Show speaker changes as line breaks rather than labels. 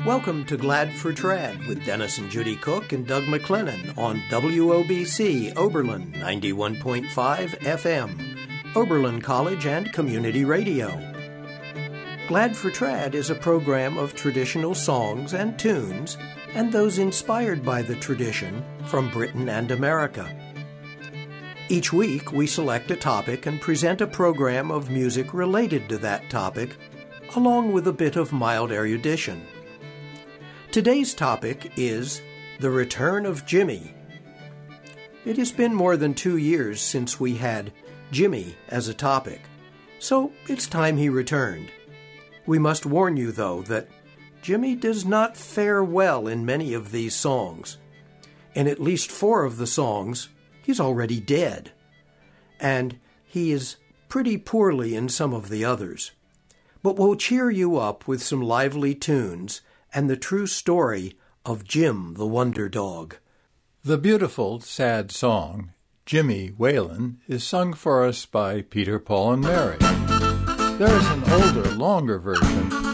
Welcome to Glad for Trad with Dennis and Judy Cook and Doug McLennan on WOBC Oberlin 91.5 FM, Oberlin College and Community Radio. Glad for Trad is a program of traditional songs and tunes and those inspired by the tradition from Britain and America. Each week we select a topic and present a program of music related to that topic, along with a bit of mild erudition. Today's topic is The Return of Jimmy. It has been more than 2 years since we had Jimmy as a topic, so it's time he returned. We must warn you, though, that Jimmy does not fare well in many of these songs. In at least 4 of the songs, he's already dead, and he is pretty poorly in some of the others. But we'll cheer you up with some lively tunes and the true story of Jim the Wonder Dog.
The beautiful, sad song, Jimmy Whalen, is sung for us by Peter, Paul, and Mary. There is an older, longer version